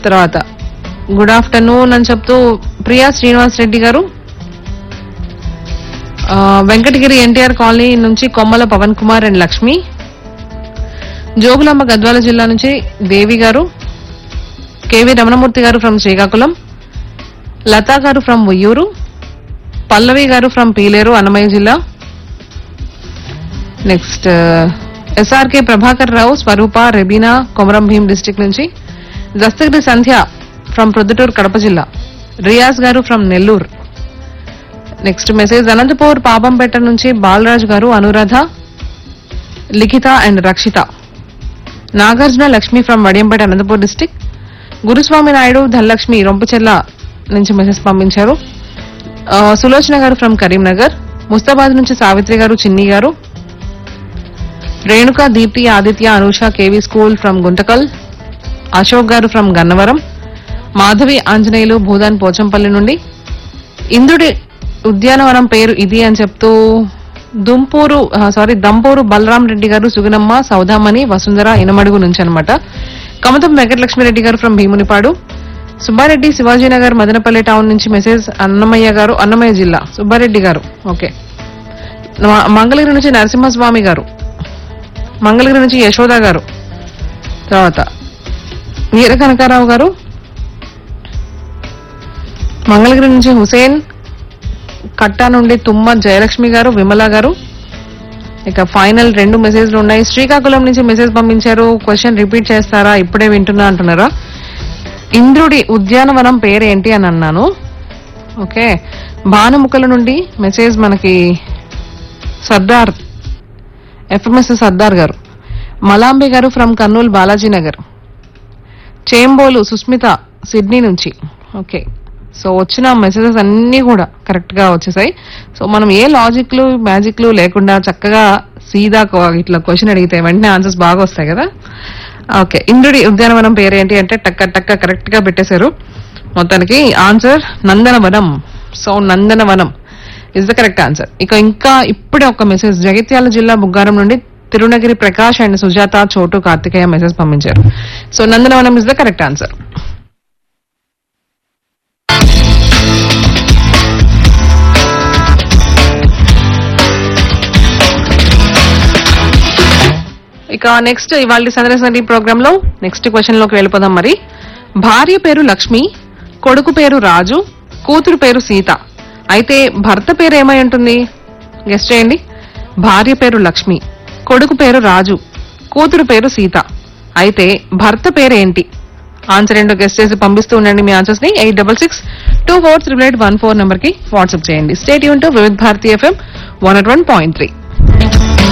తర్వాత good afternoon అని చెప్తూ ప్రియా శ్రీనివాస్ రెడ్డి గారు, వెంకటగిరి ఎన్టీఆర్ కాలనీ నుంచి కొమ్మల పవన్ కుమార్ అండ్ లక్ష్మి, జోగులాంబ గద్వాల జిల్లా నుంచి దేవి గారు, కేవి రమణమూర్తి గారు ఫ్రమ్ శ్రీకాకుళం, లతా గారు ఫ్రమ్ ఉయ్యూరు, పల్లవి గారు ఫ్రమ్ పీలేరు అన్నమయ్య జిల్లా. నెక్స్ట్ ఎస్ఆర్కే ప్రభాకర్ రావు, స్వరూప, రెబీనా కొమరం భీం డిస్టిక్ నుంచి, దస్తగిరి సంధ్య ఫ్రమ్ ప్రొద్దుటూరు కడప జిల్లా, రియాజ్ గారు from Nellore. Next message Anantapur Papampeta నుంచి బాలరాజ్ గారు, అనురాధ, లిఖిత and Rakshita, Nagarjuna Lakshmi from Vadiyampeta Anantapur district, గురుస్వామి నాయుడు ధనలక్ష్మి రొంపచెర్ల నుంచి మెసేజ్ పంపించారు, సులోచన గారు ఫ్రమ్ కరీంనగర్, ముస్తాబాద్ నుంచి సావిత్రి గారు, చిన్ని గారు, Renuka, Deepti, Aditya, Anusha KV school from Guntakal, Ashok garu from Gannavaram, Madhavi Anjaneyulu Bhoodan Pochampally నుండి, ఇంద్రుడి ఉద్యానవనం పేరు ఇది అని చెప్తూ దంపూరు బలరాం రెడ్డి గారు, సుగుణమ్మ, సౌదామణి, వసుంధర ఇనమడుగు నుంచి అనమాట. కమతం వెంకటలక్ష్మిరెడ్డి గారు ఫ్రమ్ భీమునిపాడు, సుబ్బారెడ్డి శివాజీనగర్ మదనపల్లి టౌన్ నుంచి మెసేజ్ అన్నమయ్య గారు, అన్నమయ్య జిల్లా సుబ్బారెడ్డి గారు. ఓకే, మంగళగిరి నుంచి నరసింహస్వామి గారు, మంగళగిరి నుంచి యశోద గారు, తర్వాత వీర కనకారావు గారు, మంగళగిరి నుంచి హుసేన్, కట్టా నుండి తుమ్మ జయలక్ష్మి గారు, విమల గారు. ఇక ఫైనల్ 2 మెసేజ్లు ఉన్నాయి. శ్రీకాకుళం నుంచి మెసేజ్ పంపించారు, క్వశ్చన్ రిపీట్ చేస్తారా, ఇప్పుడే వింటున్నా అంటున్నారా. ఇంద్రుడి ఉద్యానవనం పేరేంటి అని అన్నాను. ఓకే, భానుముఖల నుండి మెసేజ్ మనకి సర్దార్, ఎఫ్ఎంఎస్ సర్దార్ గారు, మలాంబి గారు ఫ్రమ్ కర్నూలు బాలాజీ నగర్, చేంబోలు సుస్మిత సిడ్నీ నుంచి. ఓకే, సో వచ్చిన మెసేజెస్ అన్ని కూడా కరెక్ట్ గా వచ్చేసాయి. సో మనం ఏ లాజిక్లు మ్యాజిక్లు లేకుండా చక్కగా సీదా ఇట్లా క్వశ్చన్ అడిగితే వెంటనే ఆన్సర్స్ బాగా వస్తాయి కదా. ఓకే, ఇంద్రుడి ఉద్యానవనం పేరేంటి అంటే టక్క కరెక్ట్ గా పెట్టేశారు. మొత్తానికి answer Nandanavanam. So Nandanavanam is the correct answer. ఇంకా ఇప్పుడే ఒక మెసేజ్ జగిత్యాల జిల్లా బుగ్గారం నుండి తిరునగిరి ప్రకాష్ అండ్ సుజాత, చోటు, కార్తికేయ మెసేజ్ పంపించారు. So Nandanavanam is the correct answer. ఇక నెక్స్ట్ ఇవాళ సందర్శన ప్రోగ్రామ్ లో నెక్స్ట్ క్వశ్చన్ లోకి వెళ్ళిపోదాం. మరి భార్య పేరు లక్ష్మి, కొడుకు పేరు రాజు, కూతురు పేరు సీత. అయితే భర్త పేరు ఏమై ఉంటుంది? గెస్ట్ చేయండి. భార్య పేరు లక్ష్మి, కొడుకు పేరు రాజు, కూతురు పేరు సీత. అయితే భర్త పేరు ఏంటి? ఆన్సర్ ఏంటో గెస్ట్ చేసి పంపిస్తూ ఉండండి మీ ఆన్సర్స్ ని 8662488814 నంబర్ కి వాట్సాప్ చేయండి. Stay tune to Vividh Bharati FM 101.3.